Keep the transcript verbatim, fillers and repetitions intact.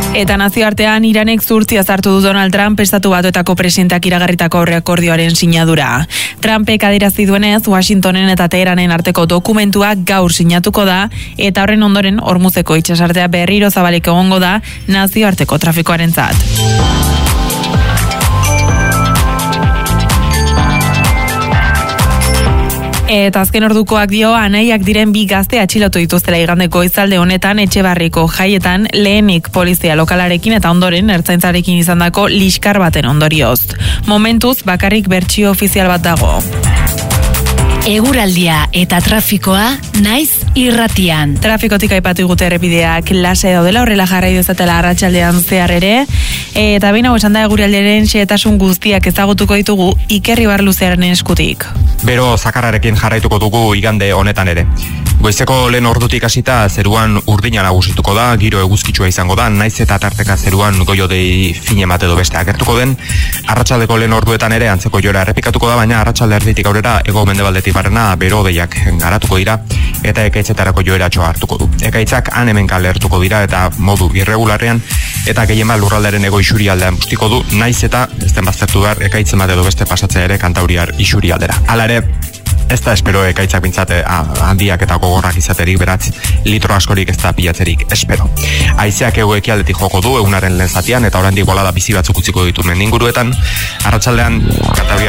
Eta nazioartean Iranek zuhurtzia sartu du Donald Trump estatu batuetako presidenteak iragarritako aurreakordioaren sinadura. Trumpek adierazi duenez, Washingtonen eta Teheranen arteko dokumentua gaur sinatuko da, eta horren ondoren Hormuzeko itsasartea berriro zabalik egongo da nazioarteko trafikoarentzat. Eta azken ordukoak dio, anaiak diren bi gazte atxilotu dituztela igandeko izalde honetan Etxebarriko jaietan lehenik polizia lokalarekin eta ondoren ertzaintzarekin izandako liskar baten ondorioz. Momentuz bakarrik bertsio ofizial bat dago. Eguraldia eta trafikoa naiz irratian. Trafikotik aipatu gute errepideak lasai daudela, horrela jarrai dezatela arratsaldean zehar ere. Eta behin hau esan da eguraldiaren xehetasun guztiak ezagutuko ditugu Iker Ibarluzearen eskutik. Bero zakarrarekin jarraituko dugu igande honetan ere. Goizeko lehen ordutik hasita zeruan urdina nagusituko da, giro eguzkitsua izango da, naiz eta tarteka zeruan goiodei fine bat edo beste agertuko den. Arratsaldeko lehen orduetan ere antzeko joera errepikatuko da, baina arratsalde erditik aurrera hego mendebaldetik barrena bero deiak garatuko dira eta ekaitzetarako joeratxoa hartuko du. Ekaitzak han hemen kalertuko dira eta modu irregularrean eta gehienbat lurraldaren ego isurialdean bustiko du, naiz eta ez den baztertu behar ekaitzen bat edo beste pasatzea ere kantauriar isurialdera. Hala ere, ez da espero ekaitzak bintzate handiak eta gogorrak izaterik, beratz litro askorik ez da pilatzerik espero. Haizeak ego ekialdetik joko du egunaren lehen zatian eta oraindik bolada bizi batzuk utziko ditu mendinguruetan. Arratsaldean kantauriar